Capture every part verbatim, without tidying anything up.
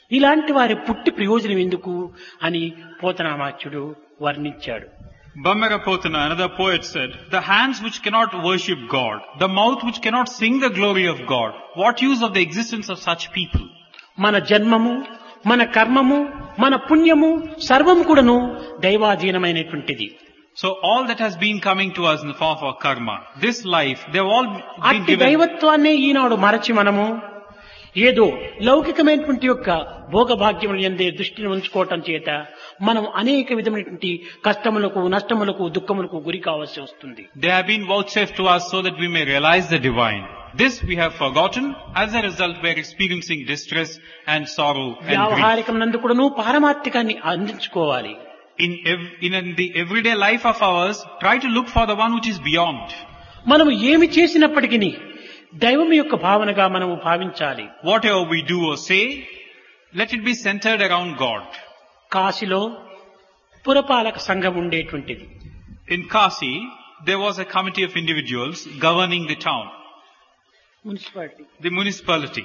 ఇలాంటి వారి పుట్టి ప్రయోజనం ఎందుకు అని పోతనామాచ్యుడు వర్ణించాడు. Bammarapotana, another poet, said, the hands which cannot worship God, the mouth which cannot sing the glory of God, what use of the existence of such people? మన జన్మము, మన కర్మము, మన పుణ్యము సర్వం కూడాను దైవాధీనమైనటువంటిది. So all that has been coming to us in the form of our karma, this life, they've all been అట్టి given. దైవత్వాన్ని ఈనాడు మరచి మనము ఏదో లౌకికమైనటువంటి యొక్క భోగభాగ్యములు ఎందే దృష్టిని ఉంచుకోవటం చేత మనం అనేక విధమైనటువంటి కష్టములకు, నష్టములకు, దుఃఖములకు గురి కావాల్సి వస్తుంది. They have been vouchsafed to us so that we may realize the divine. This we have forgotten. As a result, we are experiencing distress and sorrow and grief. వ్యావహారికం నందు కూడాను పారమార్థికాన్ని అందించుకోవాలి. In, ev- in the everyday life of ours, try to look for the one which is beyond. మనము ఏమి చేసినప్పటికీ దైవం యొక్క భావనగా మనము భావించాలి. Whatever we do or say, let it be centered around God. కాశీలో పురపాలక సంఘం ఉండేటువంటిది. In Kasi, there was a committee of individuals governing the town, municipality. the municipality.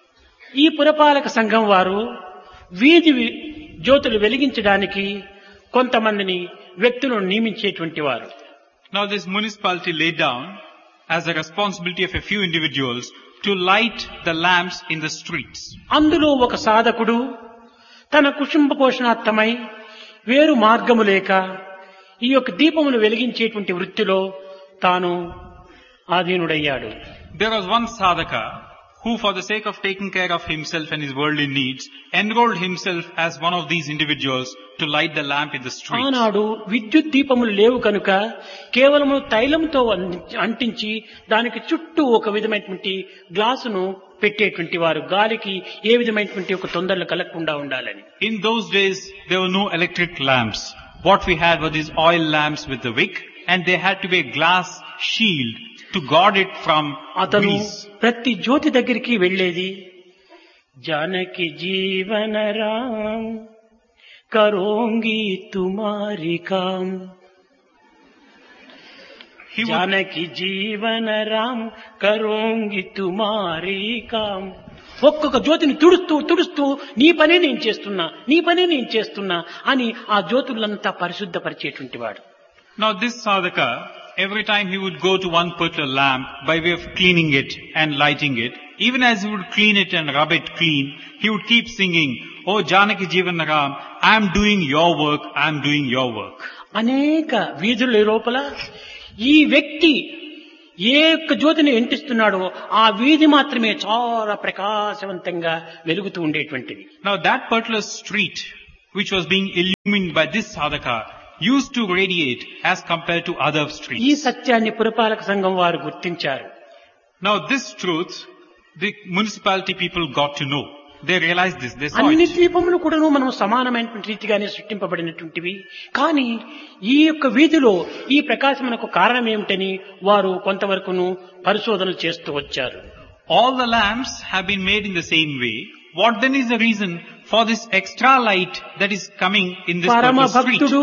ఈ పురపాలక సంఘం వారు వీధి వి- జ్యోతులు వెలిగించడానికి కొంతమందిని వ్యక్తులను నియమించేటువంటి వారు. Now this municipality laid down as a responsibility of a few individuals to light the lamps in the streets. అందులో ఒక సాధకుడు తన కుటుంబ పోషణార్థమై వేరు మార్గము లేక ఈ యొక్క దీపములు వెలిగించేటువంటి వృత్తిలో తాను ఆధీనుడయ్యాడు. There was one sadhaka who, for the sake of taking care of himself and his worldly needs, enrolled himself as one of these individuals to light the lamp in the streets. ఆనాడు విద్యుత్ దీపములు లేవు కనుక కేవలము తైలంతో అంటించి దానికి చుట్టూ ఒక విధమైనటువంటి గ్లాసును పెట్టేటువంటి వారు, గాలికి ఏ విధమైనటువంటి ఒక తొందరలు కలగకుండా ఉండాలని. In those days, there were no electric lamps. What we had were these oil lamps with the wick, and they had to be a glass shield to guard it from అతను breeze. ప్రతి జ్యోతి దగ్గరికి వెళ్ళేది, జానకి జీవన Ram కరోంగి తుమారి com, He would, Janaki జీవన Ram కరోంగి తుమారి com. ఒక్కొక్క జ్యోతిని తుడుస్తూ తుడుస్తూ నీ పనే నేను చేస్తున్నా, నీ పనే నేను చేస్తున్నా అని ఆ జ్యోతులంతా పరిశుద్ధపరిచేటువంటి వాడు. now this sadhaka, every time he would go to one particular lamp by way of cleaning it and lighting it, even as he would clean it and rub it clean, he would keep singing, "Oh Janaki Jeevan Ram, I am doing your work, I am doing your work." అనేక వీధుల లోపల ఈ వ్యక్తి ఏ యొక్క జ్యోతిని ఎంటిస్తున్నాడో ఆ వీధి మాత్రమే చాలా ప్రకాశవంతంగా వెలుగుతూ ఉండేటువంటిది. Now that particular street, which was being illumined by this sadhaka, used to radiate as compared to other ఈ streets. సత్యాన్ని పురపాలక సంఘం వారు గుర్తించారు. Now this truth, the municipality people got to know. They realized this, they saw అన్ని it. దీపములు కూడాను మనం సమానమైనటువంటి రీతిగానే సృష్టింపబడినటువంటివి. కానీ ఈ యొక్క వీధిలో ఈ ప్రకాశమునకు కారణం ఏమిటని వారు కొంతవరకును పరిశోధనలు చేస్తూ వచ్చారు. All the lamps have been made in the same way. What then is the reason for this extra light that is coming in this పరమ particular street? భక్తుడు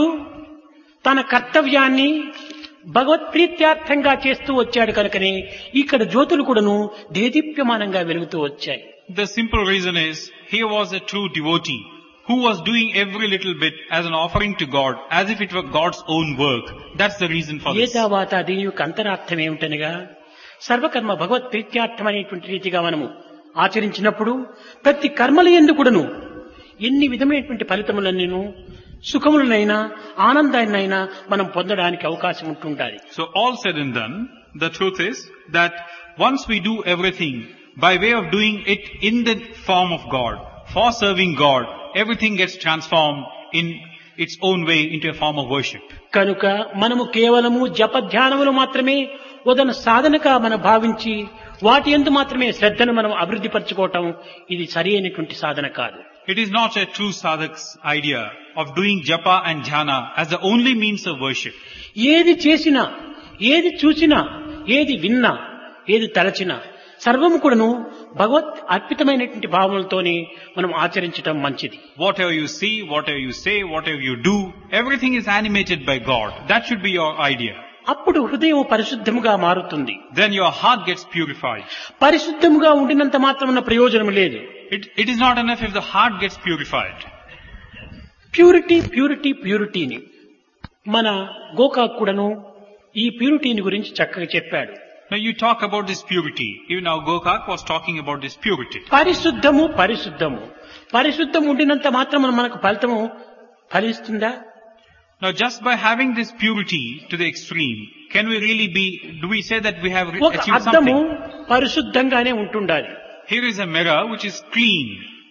తన కర్తవ్యాన్ని భగవత్ ప్రీత్యార్థంగా చేస్తూ వచ్చాడు కనుకనే ఇక్కడ జ్యోతులు కూడాను దేదీప్యమానంగా వెలుగుతూ వచ్చాయి. The simple reason is, here was a true devotee who was doing every little bit as an offering to God, as if it were God's own work. That's the reason for this. ఏతావాత దీని యొక్క అంతరార్థం ఏమిటనగా సర్వకర్మ భగవత్ ప్రీత్యార్థం అనేటువంటి రీతిగా మనము ఆచరించినప్పుడు ప్రతి కర్మల యందు కూడాను ఎన్ని విధమైనటువంటి ఫలితములన్నీను సుఖములనైనా ఆనందాన్నైనా మనం పొందడానికి అవకాశం ఉంటుండాలి. So all said and done, the truth is that once we do everything by way of doing it in the form of God, for serving God, everything gets transformed in its own way into a form of worship. కనుక మనము కేవలము జప ధ్యానములు మాత్రమే ఉదన సాధనగా మనం భావించి వాటి యందు మాత్రమే శ్రద్ధను మనం అభివృద్ధి పరచుకోవటం ఇది సరి అయినటువంటి సాధన కాదు. It is not a true sadhak's idea of doing japa and dhyana as the only means of worship. ఏది చేసినా, ఏది చూసినా, ఏది విన్నా, ఏది తలచినా సర్వము కూడాను భగవత్ అర్పితమైనటువంటి భావములతోనే మనం ఆచరించటం మంచిది. Whatever you see, whatever you say, whatever you do, everything is animated by God. That should be your idea. అప్పుడు హృదయం పరిశుద్ధముగా మారుతుంది. Then your heart gets purified. పరిశుద్ధముగా ఉండినంత మాత్రమున్న ప్రయోజనం లేదు. It, it is not enough if the heart gets purified. Purity purity ప్యూరిటీని మన గోకాక్ కూడాను ఈ ప్యూరిటీని గురించి చక్కగా చెప్పాడు. Now you talk about this purity. Even our Gokak was talking about this purity. పరిశుద్ధము పరిశుద్ధము పరిశుద్ధం ఉండినంత మాత్రం మనకు ఫలితము ఫలిస్తుందా? Now just by having this purity to the extreme, can we really be, do we say that we have ఒక achieved అద్దము something? పరిశుద్ధంగానే ఉంటుండాలి. Here is a mirror which is clean.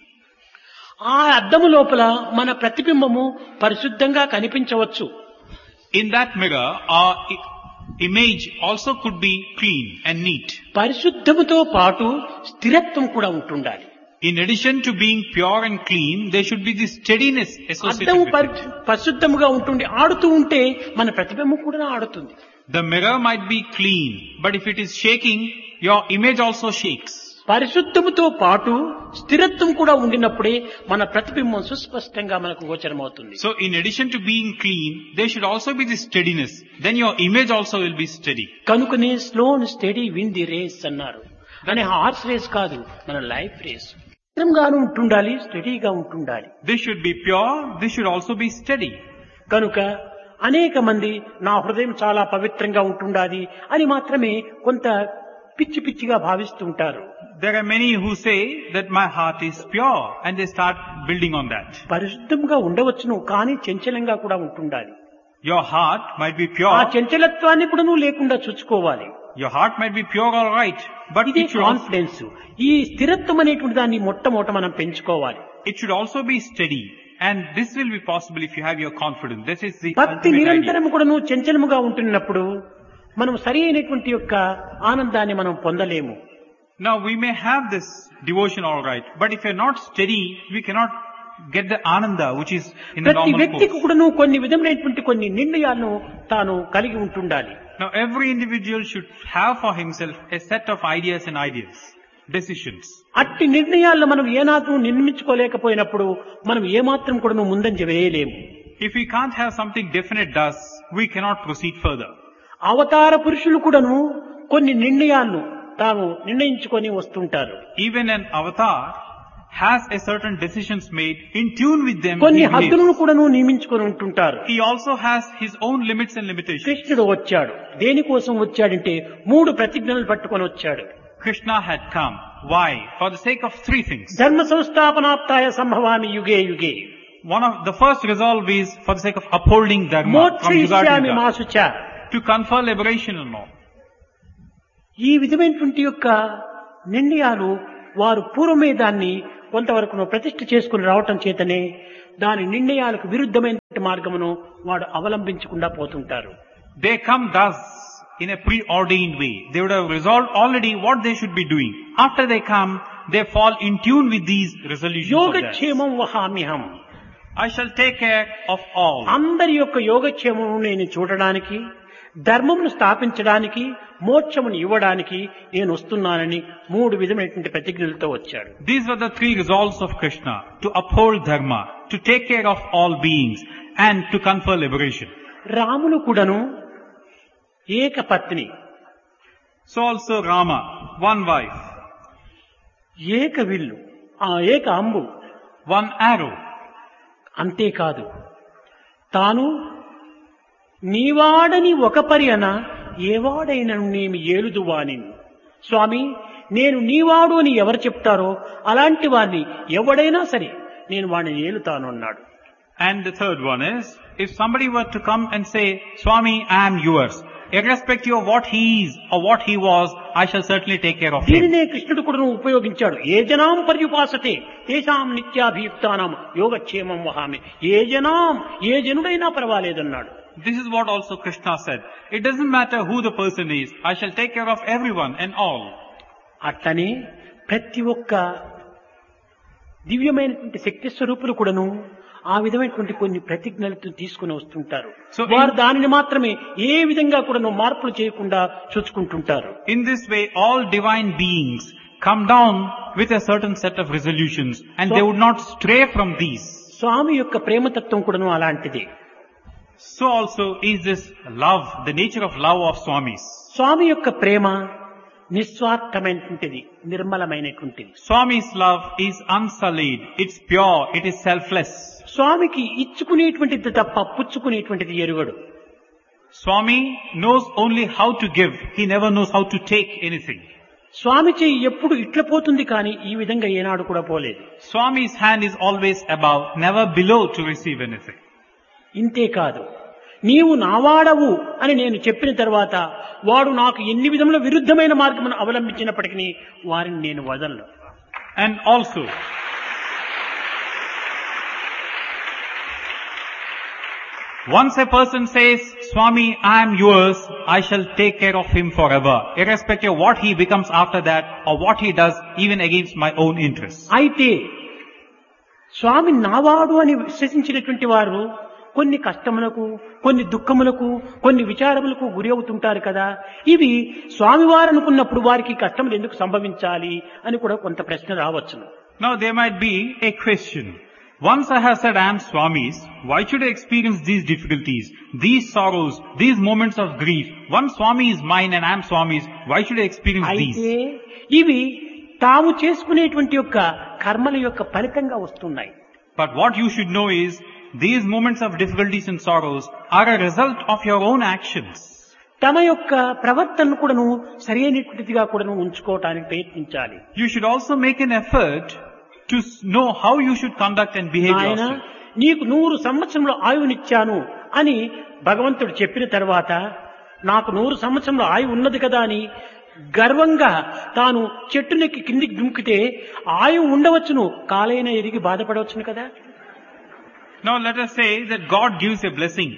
ఆ అద్దము లోపల మన ప్రతిబింబము పరిశుద్ధంగా కనిపించవచ్చు. In that mirror, our i- image also could be clean and neat. పరిశుద్ధముతో పాటు స్థిరత్వం కూడా ఉంటుండాలి. In addition to being pure and clean, there should be this steadiness associated అద్దము with it. పరిశుద్ధముగా ఉంటుంది ఆడుతూ ఉంటే మన ప్రతిబింబం కూడా ఆడుతుంది. The mirror might be clean, but if it is shaking, your image also shakes. పరిశుద్ధముతో పాటు స్థిరత్వం కూడా ఉండినప్పుడే మన ప్రతిబింబం సుస్పష్టంగా మనకు గోచరమవుతుంది. So in addition to being clean, there should also be this steadiness. Then your image also will be steady. కనుకనే slow and study win the race అన్నారు. అనే హార్స్ రేస్ కాదు, మన లైఫ్ రేస్. స్థిరంగాను ఉంటుండాలి, స్టడీగా ఉంటుండాలి. This should be pure, this should also be steady. కనుక అనేక మంది నా హృదయం చాలా పవిత్రంగా ఉంటుండాలి అని మాత్రమే కొంత పిచ్చి పిచ్చిగా భావిస్తూ ఉంటారు. There are many who say that my heart is pure and they start building on that. పరిశుద్ధంగా ఉండవచ్చును, కానీ చంచలంగా కూడా ఉంటుండాలి. Your heart might be ఆ pure, చంచలత్వాన్ని కూడా నువ్వు లేకుండా చూసుకోవాలి. your heart might be pure all right, but ఇది it should, also, కాన్ఫిడెన్స్. ఈ స్థిరత్వం అనేటువంటి దాన్ని మొట్టమొదట మనం పెంచుకోవాలి. it should also be steady. And this will be possible if you have your confidence. This is the భక్తి ultimate idea. నిరంతరం కూడా నువ్వు చంచలముగా ఉంటున్నప్పుడు మనం సరి అయినటువంటి యొక్క ఆనందాన్ని మనం పొందలేము. Now we may have this devotion all right, but if you're not steady, we cannot get the ananda which is in the ప్రతి normal వ్యక్తికి course. కూడా నువ్వు కొన్ని విధమైనటువంటి కొన్ని నిర్ణయాలను తాను కలిగి ఉంటుండాలి. Now every individual should have for himself a set of ideas and ideas, decisions. అట్టి నిర్ణయాలను మనం ఏనాత్రం నిర్మించుకోలేకపోయినప్పుడు మనం ఏమాత్రం కూడా నువ్వు ముందంజ వేయలేము. If we can't have something definite thus, we cannot proceed further. అవతార పురుషులు కూడాను కొన్ని నిర్ణయాలను తాను నిర్ణయించుకొని వస్తుంటారు. Even an avatar has a certain decisions made in tune with them. కొన్ని he believes. హద్దులను కూడాను నియమించుకొని ఉంటుంటారు. He also has his own limits and limitations. కృష్ణుడు వచ్చాడు. దేనికోసం వచ్చాడంటే మూడు ప్రతిజ్ఞలు పట్టుకొని వచ్చాడు. Krishna had come. Why? For the sake of three things. ధర్మ సంస్థాపనాప్తాయ సంభవామి యుగే యుగే. One of the first resolve is for the sake of upholding dharma from yuga మోక్షయిష్యామి to yuga, మాసుచ. to confer liberation and all. ఈ విధమైనటువంటి యొక్క నిర్ణయాలు వారు పూర్వమే దాన్ని కొంతవరకు ప్రతిష్ఠ చేసుకుని రావటం చేతనే దాని నిర్ణయాలకు విరుద్ధమైన మార్గమును వాడు అవలంబించకుండా పోతుంటారు. They come thus in a preordained way. They would have resolved already what they should be doing. After they come, they fall in tune with these resolutions of theirs. యోగక్షేమం వహామ్యహం. I shall take care of all. అందరి యొక్క యోగక్షేమం నేను చూడడానికి, ధర్మమును స్థాపించడానికి, మోక్షమును ఇవ్వడానికి నేను వస్తున్నానని మూడు విధమైనటువంటి ప్రతిజ్ఞలతో వచ్చాడు. These were the three resolves of Krishna: to uphold dharma, to take care of all beings, and to confer liberation. Ramulu కూడాను ఏక పత్ని, So also Rama, one wife, ఏక విల్లు, ఆ ఏక అంబు. one arrow. అంతేకాదు, తాను నీవాడని ఒక పర్యన ఏవాడైనను నేమి ఏలుదువాని. స్వామి, నేను నీవాడు అని ఎవరు చెప్తారో అలాంటి వాడిని ఎవడైనా సరే నేను వాడిని ఏలుతాను అన్నాడు. And the third one is, if somebody were to come and say, Swami, I am yours, irrespective of what he is or what he was, I shall certainly take care of him. దీనినే కృష్ణుడు కూడా ఉపయోగించాడు. ఏ జనాం పర్యుపాసతే తేషాం నిత్యాభియుక్తానాం యోగక్షేమం వహామి. ఏ జనాం, ఏ జనుడైనా పర్వాలేదన్నాడు. This is what also Krishna said. It doesn't matter who the person is, I shall take care of everyone and all. అట్లనే ప్రతి ఒక్క దివ్యమైనటువంటి శక్తి స్వరూపులు కూడాను ఆ విధమైనటువంటి కొన్ని ప్రతిజ్ఞలతో తీసుకుని వస్తుంటారు. So in- వారు దానిని మాత్రమే ఏ విధంగా కూడాను మార్పులు చేయకుండా చూసుకుంటుంటారు. In this way, all divine beings come down with a certain set of resolutions and So- they would not stray from these. స్వామి యొక్క ప్రేమతత్వం కూడాను అలాంటిది. So also is this love, the nature of love of Swamis. స్వామి యొక్క ప్రేమ నిస్వార్థమైనటువంటిది, నిర్మలమైనటువంటిది. Swami's love is unsullied, it's pure, it is selfless. స్వామికి ఇచ్చుకునేటువంటిది తప్ప పుచ్చుకునేటువంటిది ఎరుగడు. Swami knows only how to give, he never knows how to take anything. స్వామి చెయ్యి ఎప్పుడు ఇట్ల పోతుంది కానీ ఈ విధంగా ఏనాడు కూడా పోలేదు. Swami's hand is always above, never below to receive anything. ఇంతే కాదు, నీవు నావాడవు అని నేను చెప్పిన తర్వాత వాడు నాకు ఎన్ని విధముల విరుద్ధమైన మార్గమును అవలంబించినప్పటికీ వారిని నేను వదలను. And also, once a person says, Swami, I am yours, I shall take care of him forever, irrespective of what he becomes after that or what he does, even against my own interests. అయితే స్వామి నావాడు అని విశ్వసించినటువంటి వారు కొన్ని కష్టములకు, కొన్ని దుఃఖములకు, కొన్ని విచారములకు గురి అవుతుంటారు కదా. ఇవి స్వామివారు అనుకున్నప్పుడు వారికి కష్టములు ఎందుకు సంభవించాలి అని కూడా కొంత ప్రశ్న రావచ్చును. Now there might be a question. Once I have said I am Swami's, why should I experience these difficulties, these sorrows, these moments of grief? Once Swami is mine and I am Swami's, why should I experience these? అయితే ఇవి తాము చేసుకునేటువంటి యొక్క కర్మల యొక్క ఫలితంగా వస్తున్నాయి. But what you should know is, these moments of difficulties and sorrows are a result of your own actions. తమ యొక్క ప్రవర్తనను కూడాను సరైనటువంటిదిగా కూడాను ఉంచుకోవటానికి ప్రయత్నించాలి. You should also make an effort to know how you should conduct and behave ఆయన yourself. నీకు నూరు సంవత్సరంలో ఆయువునిచ్చాను అని భగవంతుడు చెప్పిన తర్వాత నాకు నూరు సంవత్సరంలో ఆయువు ఉన్నది కదా అని గర్వంగా తాను చెట్టునెక్కి కిందికి దుంకితే ఆయువు ఉండవచ్చును, కాలైన ఎరిగి బాధపడవచ్చును కదా. Now let us say that God gives a blessing.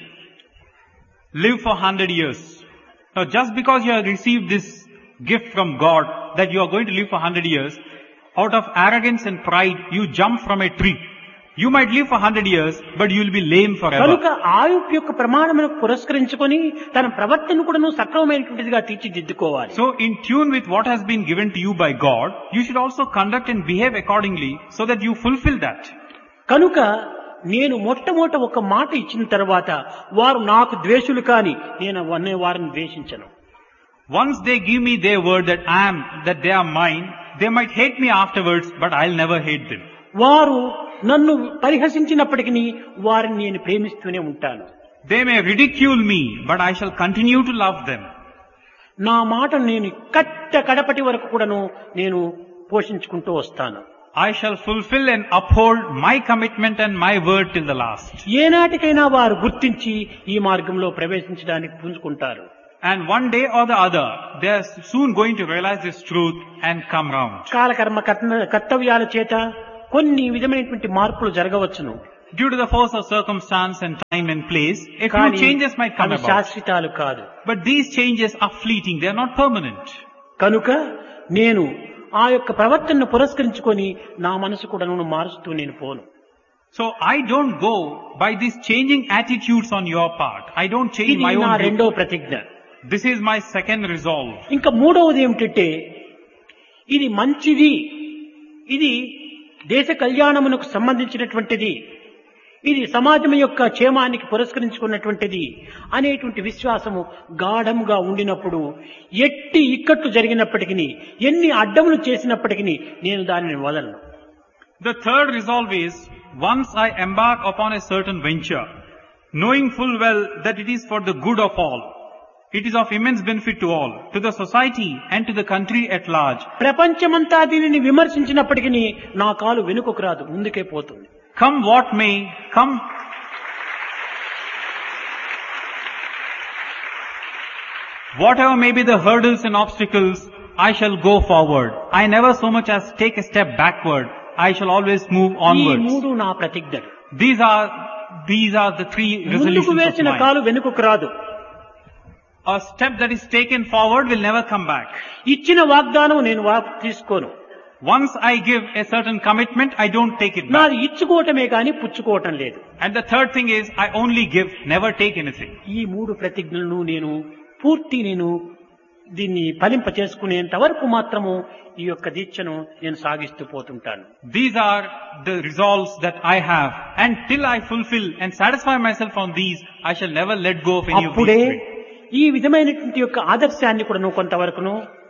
Live for one hundred years. Now just because you have received this gift from God that you are going to live for one hundred years, out of arrogance and pride you jump from a tree. You might live for one hundred years, but you will be lame కనుక forever. ఆయువు యొక్క ప్రమాణములకు పురస్కరించుకొని తన ప్రవర్తన కూడాను సక్రమమైనటువంటిదిగా తీర్చిదిద్దుకోవాలి. So in tune with what has been given to you by God, you should also conduct and behave accordingly so that you fulfill that. కనుక నేను మొట్టమొదట ఒక మాట ఇచ్చిన తర్వాత వారు నాకు ద్వేషులు కాని నేను అనే వారిని ద్వేషించను. Once they give me their word that I am, that they are mine, they might hate me afterwards, but I'll never hate them. వారు నన్ను పరిహసించినప్పటికీ వారిని నేను ప్రేమిస్తూనే ఉంటాను. They may ridicule me, but I shall continue to love them. నా మాట నేను కట్ట కడపటి వరకు కూడాను నేను పోషించుకుంటూ వస్తాను. I shall fulfill and uphold my commitment and my word till the last. ఏనాటికైనా వారు గుర్తించి ఈ మార్గంలో ప్రవేశించడానికి పుంజుకుంటారు. And one day or the other, they are soon going to realize this truth and come round. కాలకర్మ కర్త- కర్తవ్యాల చేత కొన్ని విధమైనటువంటి మార్పులు జరగవచ్చును. Due to the force of circumstance and time and place, a few కానీ changes might come అవి about. శాశ్వతాలు కాదు. But these changes are fleeting, they are not permanent. కనుక నేను ఆ యొక్క ప్రవర్తనను పురస్కరించుకొని నా మనసు కూడా మారుస్తూ నేను పోను. So I don't go by these changing attitudes on your part. I don't change ఇది my నా own రెండో view. ప్రతిజ్ఞ. This is my second resolve. ఇంకా మూడవది ఏమిటంటే ఇది మంచిది, ఇది దేశ కళ్యాణమునకు సంబంధించినటువంటిది, ఇది సమాజం యొక్క క్షేమానికి పురస్కరించుకున్నటువంటిది అనేటువంటి విశ్వాసము గాఢంగా ఉండినప్పుడు ఎట్టి ఇక్కట్లు జరిగినప్పటికీ ఎన్ని అడ్డములు చేసినప్పటికీ నేను దానిని వదలను. The third resolve is, once I embark upon a certain venture, knowing full well that it is for the good of all, it is of immense benefit to all, to the society and to the country at large. ప్రపంచమంతా దీనిని విమర్శించినప్పటికీ నా కాలు వెనుకకు రాదు, ముందుకే పోతుంది. Come what may, come whatever may be the hurdles and obstacles, I shall go forward. I never so much as take a step backward. I shall always move ఈ onwards. మూడు నా ప్రతిజ్ఞలు. These are, these are the three ముందుకు resolutions of వేసిన mine. కాలు వెనుకకు రాదు. A step that is taken forward will never come back. ఇచ్చిన వాగ్దానం నేను వాపసు తీసుకోను. Once I give a certain commitment, I don't take it back. నాది ఇచ్చుకోవటమే కానీ పుచ్చుకోవటం లేదు. And the third thing is, I only give, never take anything. ఈ మూడు ప్రతిజ్ఞలను నేను పూర్తి నేను దీన్ని ఫలింప చేసుకునేంత వరకు మాత్రము ఈ యొక్క దీక్షను నేను సాగిస్తూ పోతుంటాను. These are the resolves that I have. And till I fulfill and satisfy myself on these, I shall never let go of any of అప్పుడే these three. ఈ విధమైనటువంటి యొక్క ఆదర్శాన్ని కూడా కొంతవరకును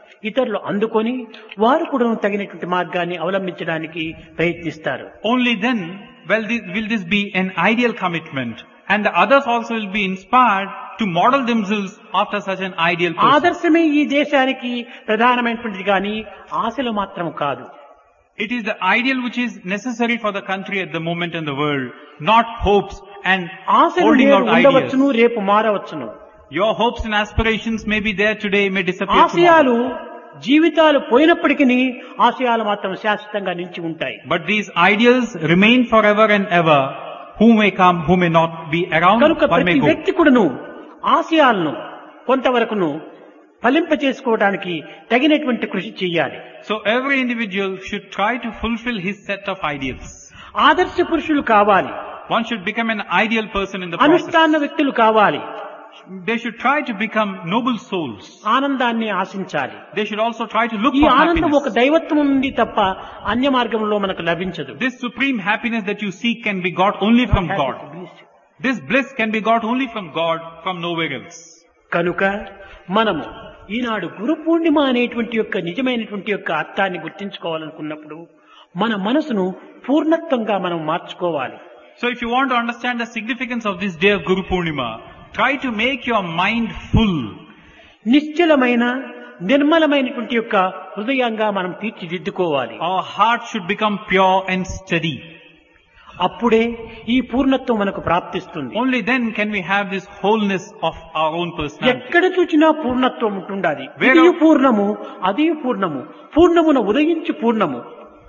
ఇతరులు అందుకొని వారు కూడా తగినటువంటి మార్గాన్ని అవలంబించడానికి ప్రయత్నిస్తారు. Only then will this, will this be an ideal commitment, and the others also will be inspired to model themselves after such an ideal person. ఆదర్శమే ఈ దేశానికి ప్రధానమైనటువంటిది కానీ ఆశలు మాత్రం కాదు. It is the ideal which is necessary for the country at the moment in the world, not hopes and ఆశలు holding నేడు out ideas. ఉండవచ్చును, రేపు మారవచ్చును. Your hopes and aspirations may be there today, may disappear ఆశయాలు tomorrow. జీవితాలు పోయినప్పటికీ ఆశయాలు మాత్రం శాశ్వతంగా నిలిచి ఉంటాయి. But these ideals remain forever and ever. Who may come, who may not be around, కనుక one may ప్రతి go. వ్యక్తి కూడాను ఆశయాలను కొంతవరకును ఫలింప చేసుకోవడానికి తగినటువంటి కృషి చేయాలి. So every individual should try to fulfill his set of ideals. ఆదర్శ పురుషులు కావాలి, One should become an ideal person in the process. అనుష్ఠాన వ్యక్తులు కావాలి, They should try to become noble souls. ఆనందాన్ని ఆశించాలి. They should also try to look ఈ for ఆనందం ఒక happiness. దైవత్వం నుండి తప్ప అన్య మార్గంలో మనకు లభించదు. This supreme happiness that you seek can be got only from God. This bliss can be got only from God, from nowhere else. కనుక మనము ఈనాడు గురు పూర్ణిమ అనేటువంటి యొక్క నిజమైనటువంటి యొక్క అర్థాన్ని గుర్తించుకోవాలనుకున్నప్పుడు మన మనసును పూర్ణత్వంగా మనం మార్చుకోవాలి. So if you want to understand the significance of this day of Guru Purnima, try to make your mind full. నిశ్చలమైన నిర్మలమైనటువంటి యొక్క హృదయంగా మనం తీర్చిదిద్దుకోవాలి. Our heart should become pure and steady. అప్పుడే ఈ పూర్ణత్వం మనకు ప్రాప్తిస్తుంది. Only then can we have this wholeness of our own personality. ఎక్కడ చూసినా పూర్ణత్వం ఉంటుండాలి. Where- ఇది పూర్ణము, అది పూర్ణము, పూర్ణమున ఉదయించి పూర్ణము.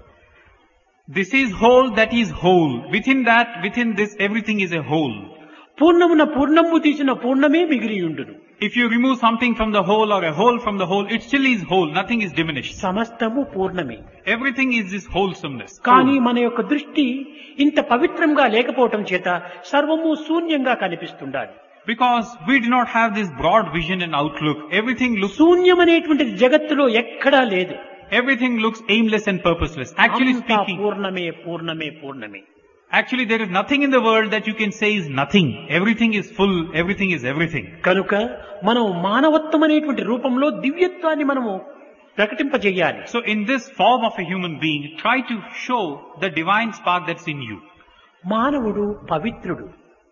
This is whole, that is whole. Within that, within this, everything is a whole. పూర్ణమున పూర్ణము తీసిన పూర్ణమే మిగిలియుండును. If you remove something from the whole or a whole from the whole, it still is whole. Nothing is diminished. సమస్తము పూర్ణమే. Everything is this wholesomeness. కానీ మన యొక్క దృష్టి ఇంత పవిత్రంగా లేకపోవటం చేత సర్వము శూన్యంగా కనిపిస్తుండాలి. Because we do not have this broad vision and outlook. Everything looks, శూన్యం అనేటువంటిది జగత్తులో ఎక్కడా లేదు. everything looks aimless and purposeless. Actually అంతా speaking, పూర్ణమే పూర్ణమే పూర్ణమే. actually there is nothing in the world that you can say is nothing. Everything is full, everything is everything. కనుక మనం మానవత్వం అనేటువంటి రూపంలో దివ్యత్వాన్ని మనము ప్రకటింపజేయాలి. So in this form of a human being, try to show the divine spark that's in you. మానవుడు పవిత్రుడు,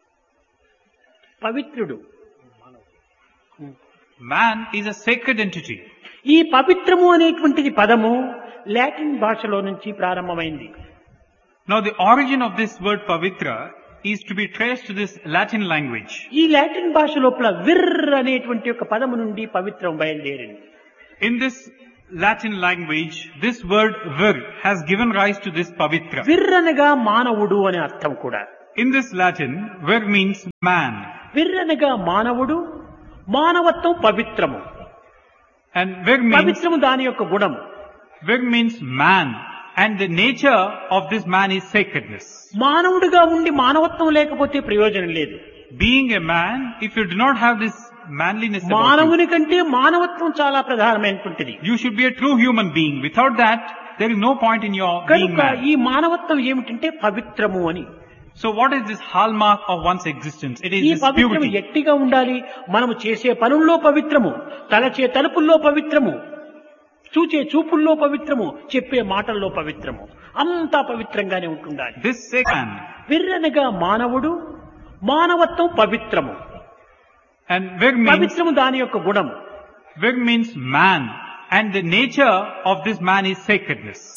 పవిత్రుడు. Man is a sacred entity. ఈ పవిత్రము అనేటువంటిది పదము లాటిన్ భాషలో నుంచి ప్రారంభమైంది. Now the origin of this word pavitra is to be traced to this Latin language. ఈ లాటిన్ భాష లోపల విర్ అనేటువంటి ఒక పదము నుండి పవిత్రం బయలుదేరింది. In this Latin language, this word vir has given rise to this pavitra. విర్ అనగా మానవుడు అనే అర్థం కూడా. In this Latin, vir means man. విర్ అనగా మానవుడు, మానవత్వం పవిత్రము. And vir means, పవిత్రము దాని యొక్క గుణము. vir means man. And the nature of this man is sacredness. మానవుడిగా ఉండి మానవత్వం లేకపోతే ప్రయోజనం లేదు. Being a man, if you do not have this manliness about you, మానవుని కంటే మానవత్వం చాలా ప్రధానమైనటువంటిది. you should be a true human being. Without that, there is no point in your being కనుక man. ఈ మానవత్వం ఏమిటంటే పవిత్రము అని. So what is this hallmark of one's existence? It is ఈ this పవిత్రము purity. ఎట్టిగా ఉండాలి? మనము చేసే పనుల్లో పవిత్రము, తలచే తలుపుల్లో పవిత్రము, చూచే చూపుల్లో పవిత్రము, చెప్పే మాటల్లో పవిత్రము, అంతా పవిత్రంగానే ఉంటుండాలి. This sacred man. విర్రనగా మానవుడు, మానవత్వం పవిత్రము. And vir means, పవిత్రము దాని యొక్క గుణము. vir means man. And the nature of this man is sacredness.